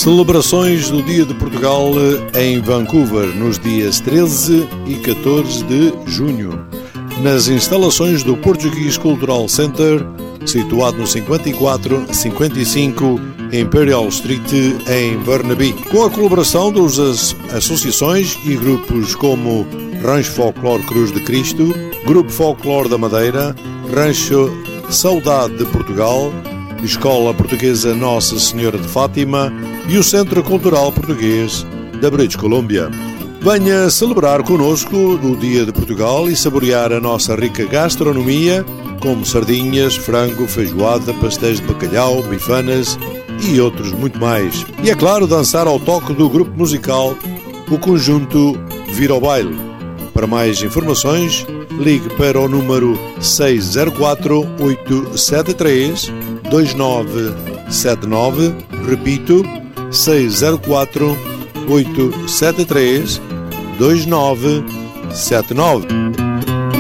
Celebrações do Dia de Portugal em Vancouver, nos dias 13 e 14 de junho, nas instalações do Portuguese Cultural Center, situado no 5455 Imperial Street, em Burnaby, com a colaboração das associações e grupos como Rancho Folclore Cruz de Cristo, Grupo Folclore da Madeira, Rancho Saudade de Portugal, Escola Portuguesa Nossa Senhora de Fátima e o Centro Cultural Português da British Columbia. Venha celebrar connosco o Dia de Portugal e saborear a nossa rica gastronomia, como sardinhas, frango, feijoada, pastéis de bacalhau, bifanas e outros muito mais. E é claro, dançar ao toque do grupo musical, o conjunto Vira ao Baile. Para mais informações, ligue para o número 604-873-2979, repito, 604-873-2979.